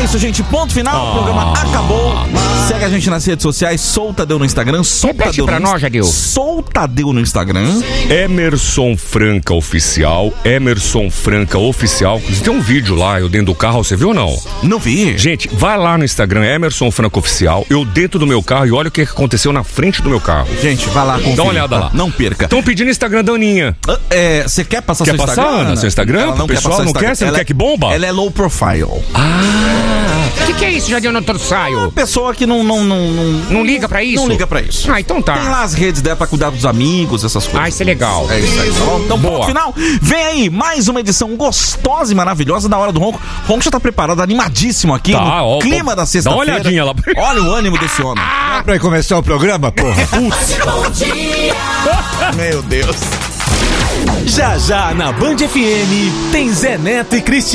isso, gente. Ponto final. O programa acabou. Segue a gente nas redes sociais. Soltadeu no Instagram. Repete pra nós, Jadeu. Soltadeu no Instagram. Emerson Franca Oficial. Emerson Franca Oficial. Inclusive tem um vídeo lá, eu dentro do carro. Você viu ou não? Não vi. Gente, vai lá no Instagram, Emerson Franca Oficial. Eu dentro do meu carro e olha o que aconteceu na frente do meu carro. Gente, vai lá conferir. Dá uma olhada lá. Não perca. Estão pedindo Instagram da Aninha. Você quer passar Quer seu passar, Instagram? Ana, seu Instagram? Ela não O pessoal quer não quer? Você não quer que bomba? Ela é low profile. O que é isso, Jadeu Notorsaio? Pessoa que não liga pra isso? Não liga pra isso. Então tá. Tem lá as redes dela pra cuidar dos amigos, essas coisas. Isso é legal. É isso aí, tá bom? Então, Boa. ponto final. Vem aí, mais uma edição gostosa e maravilhosa da Hora do Ronco. O Ronco já tá preparado, animadíssimo aqui no clima da sexta-feira. Dá uma olhadinha lá. Olha o ânimo desse homem. Pra começar o programa, porra. Meu Deus. Já na Band FM tem Zé Neto e Cristiano.